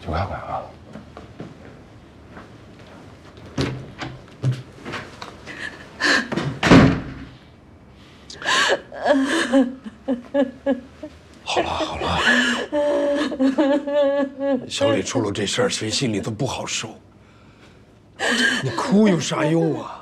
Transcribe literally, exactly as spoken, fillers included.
去看看啊。好了好了，小李出了这事儿，谁心里都不好受。你哭有啥用啊？